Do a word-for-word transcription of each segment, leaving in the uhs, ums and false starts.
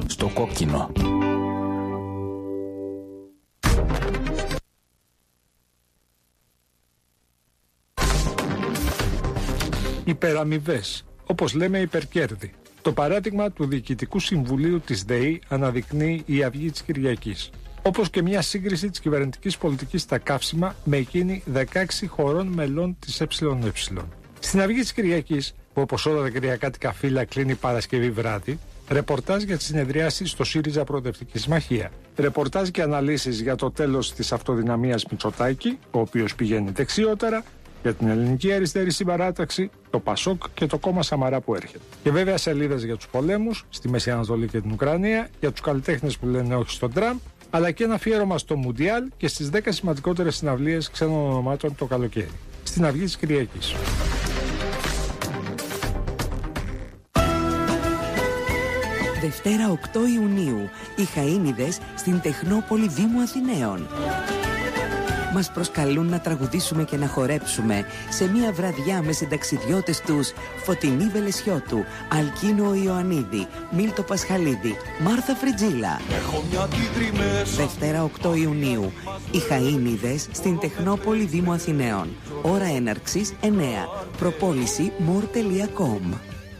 Στο κόκκινο. Υπεραμοιβές, όπως λέμε υπερκέρδη. Το παράδειγμα του Διοικητικού Συμβουλίου της ΔΕΗ αναδεικνύει η Αυγή της Κυριακής. Όπως και μια σύγκριση της κυβερνητικής πολιτικής στα καύσιμα με εκείνη δεκαέξι χωρών μελών της ΕΕ. Στην Αυγή της Κυριακής, που όπως όλα τα κυριακάτικα φύλλα κλείνει Παρασκευή βράδυ, ρεπορτάζ για τις συνεδριάσεις στο ΣΥΡΙΖΑ Προοδευτική Συμμαχία. Ρεπορτάζ και αναλύσεις για το τέλος της αυτοδυναμίας Μητσοτάκη, ο οποίος πηγαίνει δεξιότερα, για την Ελληνική Αριστερή Συμπαράταξη, το ΠΑΣΟΚ και το κόμμα Σαμαρά που έρχεται. Και βέβαια σελίδες για τους πολέμους στη Μέση Ανατολή και την Ουκρανία, για τους καλλιτέχνες που λένε όχι στον Τραμπ, αλλά και ένα αφιέρωμα στο Μουντιάλ και στις δέκα σημαντικότερες συναυλίες ξένων ονομάτων το καλοκαίρι. Στην Αυγή της Κυριακής. Δευτέρα οκτώ Ιουνίου, οι Χαΐνιδες στην Τεχνόπολη Δήμου Αθηναίων. Μας προσκαλούν να τραγουδήσουμε και να χορέψουμε σε μια βραδιά με συνταξιδιώτες τους Φωτεινή Βελεσιώτου, Αλκίνο Ιωαννίδη, Μίλτο Πασχαλίδη, Μάρθα Φριτζίλα. Δευτέρα οκτώ Ιουνίου, οι Χαΐνιδες στην Τεχνόπολη Δήμου Αθηναίων. Ώρα έναρξης εννέα. Προπόληση μορ τελεία κομ.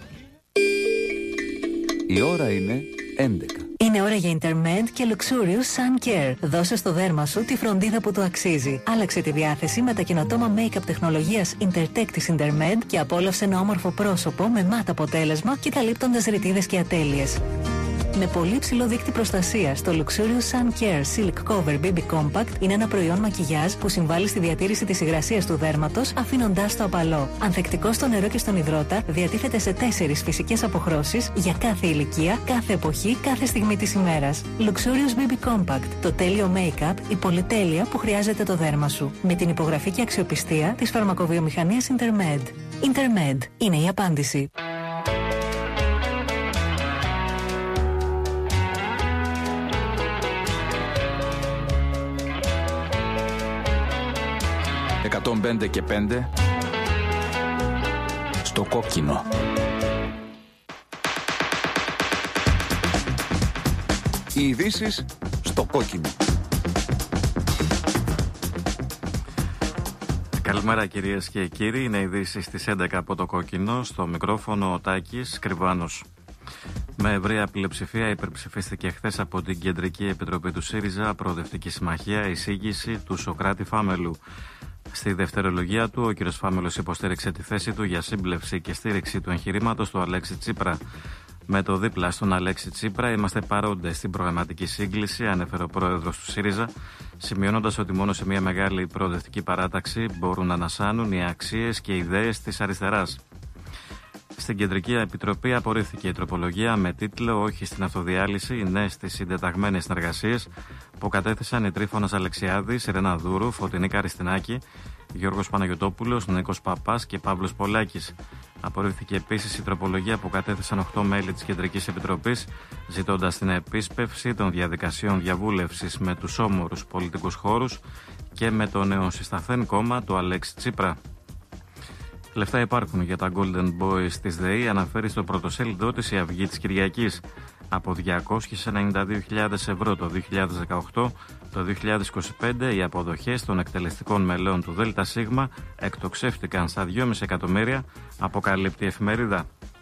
Η ώρα είναι έντεκα. Είναι ώρα για Intermed και Luxurious Sun Care. Δώσε στο δέρμα σου τη φροντίδα που του αξίζει. Άλλαξε τη διάθεση με τα καινοτόμα make-up τεχνολογίας Intertech της Intermed και απόλαυσε ένα όμορφο πρόσωπο με μάτ αποτέλεσμα και καλύπτοντας ρητίδες και ατέλειες. Με πολύ ψηλό δείκτη προστασίας, το Luxurious Sun Care Silk Cover μπέιμπι Compact είναι ένα προϊόν μακιγιάζ που συμβάλλει στη διατήρηση της υγρασίας του δέρματος, αφήνοντάς το απαλό. Ανθεκτικό στο νερό και στον υδρότα, διατίθεται σε τέσσερις φυσικές αποχρώσεις για κάθε ηλικία, κάθε εποχή, κάθε στιγμή της ημέρας. Luxurious μπέιμπι Compact, το τέλειο make-up, η πολυτέλεια που χρειάζεται το δέρμα σου. Με την υπογραφή και αξιοπιστία της φαρμακοβιομηχανίας Intermed. Intermed είναι η απάντηση. εκατόν πέντε και πέντε στο κόκκινο. Οι ειδήσεις στο κόκκινο. Καλημέρα κυρίες και κύριοι, είναι ειδήσεις στις έντεκα από το κόκκινο. Στο μικρόφωνο ο Τάκης Κρυβάνος. Με ευρεία πλειοψηφία υπερψηφίστηκε χθες από την Κεντρική Επιτροπή του ΣΥΡΙΖΑ Προοδευτική Συμμαχία η εισήγηση του Σωκράτη Φάμελου. Στη δευτερολογία του, ο κ. Φάμελος υποστήριξε τη θέση του για σύμπλευση και στήριξη του εγχειρήματος του Αλέξη Τσίπρα. Με το δίπλα στον Αλέξη Τσίπρα είμαστε παρόντες στην προγραμματική σύγκληση, ανέφερε ο πρόεδρος του ΣΥΡΙΖΑ, σημειώνοντας ότι μόνο σε μια μεγάλη προοδευτική παράταξη μπορούν να ανασάνουν οι αξίες και οι ιδέες της αριστεράς. Στην Κεντρική Επιτροπή απορρίφθηκε η τροπολογία με τίτλο «Όχι στην αυτοδιάλυση, ναι στις συντεταγμένες συνεργασίες» που κατέθεσαν οι Τρίφωνας Αλεξιάδης, Ρένα Δούρου, Φωτεινή Καριστινάκη, Γιώργος Παναγιωτόπουλος, Νίκος Παπάς και Παύλος Πολάκης. Απορρίφθηκε επίσης η τροπολογία που κατέθεσαν οκτώ μέλη της Κεντρικής Επιτροπής, ζητώντας την επίσπευση των διαδικασιών διαβούλευσης με τους όμορους πολιτικούς χώρους και με το νεοσυσταθέν κόμμα του Αλέξη Τσίπρα. Λεφτά υπάρχουν για τα Golden Boys της ΔΕΗ, αναφέρει στο πρωτοσέλιδό της η Αυγή της Κυριακής. Από διακόσιες ενενήντα δύο χιλιάδες ευρώ το δύο χιλιάδες δεκαοκτώ, το δύο χιλιάδες είκοσι πέντε οι αποδοχές των εκτελεστικών μελών του ΔΣ εκτοξεύτηκαν στα δυόμισι εκατομμύρια, αποκαλύπτει η εφημερίδα.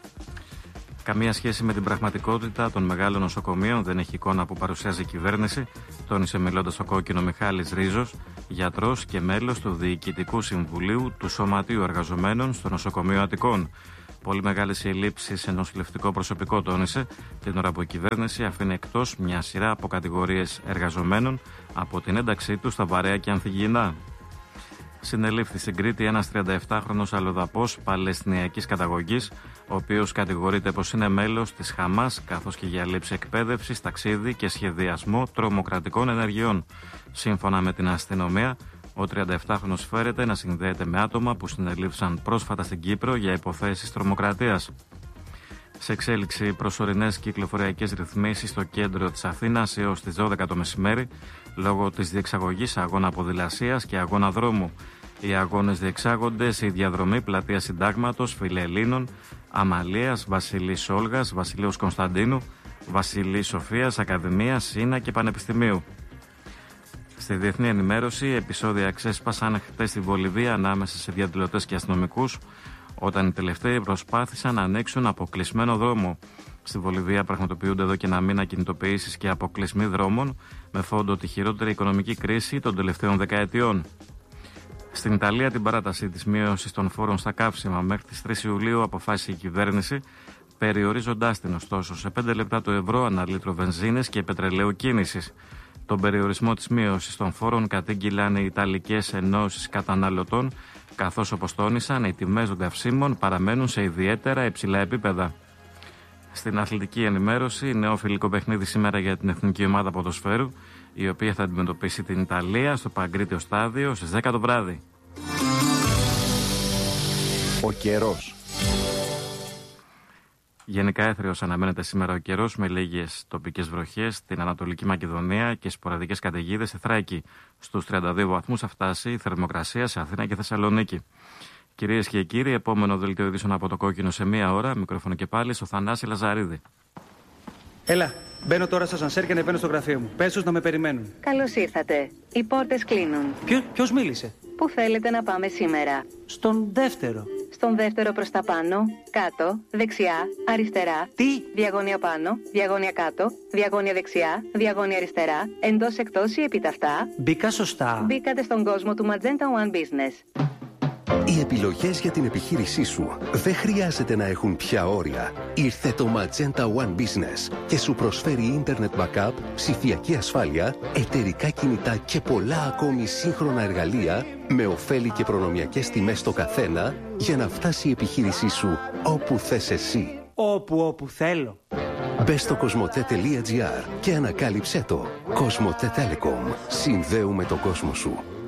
Καμία σχέση με την πραγματικότητα των μεγάλων νοσοκομείων δεν έχει εικόνα που παρουσιάζει η κυβέρνηση, τόνισε μιλώντας στο κόκκινο Μιχάλης Ρίζος, γιατρός και μέλος του Διοικητικού Συμβουλίου του Σωματείου Εργαζομένων στο Νοσοκομείο Αττικών. Πολύ μεγάλες οι ελλείψεις σε νοσηλευτικό προσωπικό, τόνισε, την ώρα που η κυβέρνηση αφήνει εκτός μια σειρά από κατηγορίες εργαζομένων από την ένταξή του στα βαρέα και ανθυγιεινά. Συνελήφθη στην Κρήτη ένας τριανταεπτάχρονος αλλοδαπός παλαιστινιακής καταγωγής, ο οποίος κατηγορείται πως είναι μέλος της Χαμάς, καθώς και για λήψη εκπαίδευσης, ταξίδι και σχεδιασμό τρομοκρατικών ενεργειών. Σύμφωνα με την αστυνομία, ο τριανταεπτάχρονος φέρεται να συνδέεται με άτομα που συνελήφθησαν πρόσφατα στην Κύπρο για υποθέσεις τρομοκρατίας. Σε εξέλιξη προσωρινές κυκλοφοριακές ρυθμίσεις στο κέντρο της Αθήνας έως τις δώδεκα το μεσημέρι, λόγω της διεξαγωγής αγώνα ποδηλασίας και αγώνα δρόμου. Οι αγώνες διεξάγονται στη διαδρομή Πλατεία Συντάγματος, Φιλελλήνων, Αμαλίας, Βασιλής Όλγας, Βασιλέως Κωνσταντίνου, Βασιλής Σοφίας, Ακαδημίας, Σίνα και Πανεπιστημίου. Στη διεθνή ενημέρωση, επεισόδια ξέσπασαν χτες στη Βολιβία ανάμεσα σε διαδηλωτές και αστυνομικούς, όταν οι τελευταίοι προσπάθησαν να ανοίξουν αποκλεισμένο δρόμο. Στη Βολιβία πραγματοποιούνται εδώ και ένα μήνα κινητοποιήσεις και αποκλεισμοί δρόμων, με φόντο τη χειρότερη οικονομική κρίση των τελευταίων δεκαετιών. Στην Ιταλία, την παράταση της μείωσης των φόρων στα καύσιμα μέχρι τις τρεις Ιουλίου αποφάσισε η κυβέρνηση, περιορίζοντάς την ωστόσο σε πέντε λεπτά το ευρώ ανά λίτρο βενζίνης και πετρελαίου κίνησης. Τον περιορισμό της μείωσης των φόρων κατήγγειλαν οι Ιταλικές Ενώσεις Καταναλωτών, καθώς όπως τόνισαν, οι τιμές των καυσίμων παραμένουν σε ιδιαίτερα υψηλά επίπεδα. Στην αθλητική ενημέρωση, νέο φιλικό παιχνίδι σήμερα για την Εθνική Ομάδα Ποδοσφαίρου, η οποία θα αντιμετωπίσει την Ιταλία στο Παγκρίτιο Στάδιο στις δέκα το βράδυ. Ο καιρός. Γενικά έθριος αναμένεται σήμερα ο καιρός, με λίγες τοπικές βροχές στην Ανατολική Μακεδονία και σποραδικές καταιγίδες στη Θράκη. Στους τριάντα δύο βαθμούς θα φτάσει η θερμοκρασία σε Αθήνα και Θεσσαλονίκη. Κυρίες και κύριοι, επόμενο δελτίο ειδήσεων από το Κόκκινο σε μία ώρα. Μικρόφωνο και πάλι στο Θανάση Λαζαρίδη. Έλα, μπαίνω τώρα στο σανσέρ και ανεβαίνω στο γραφείο μου. Πες τους να με περιμένουν. Καλώς ήρθατε. Οι πόρτες κλείνουν. Ποιο, ποιος μίλησε? Πού θέλετε να πάμε σήμερα? Στον δεύτερο. Στον δεύτερο προς τα πάνω, κάτω, δεξιά, αριστερά. Τι? Διαγώνια πάνω, διαγώνια κάτω, διαγώνια δεξιά, διαγώνια αριστερά, εντός εκτός ή επιταυτά. Μπήκα σωστά. Μπήκατε στον κόσμο του Magenta One Business. Οι επιλογές για την επιχείρησή σου δεν χρειάζεται να έχουν πια όρια. Ήρθε το Magenta One Business και σου προσφέρει Internet Backup, ψηφιακή ασφάλεια, εταιρικά κινητά και πολλά ακόμη σύγχρονα εργαλεία με ωφέλη και προνομιακές τιμές στο καθένα για να φτάσει η επιχείρησή σου όπου θες εσύ. Όπου όπου θέλω. Μπες στο κοσμοτέ τελεία τζι άρ και ανακάλυψέ το. Κοσμοτέ Telecom. Συνδέουμε τον κόσμο σου.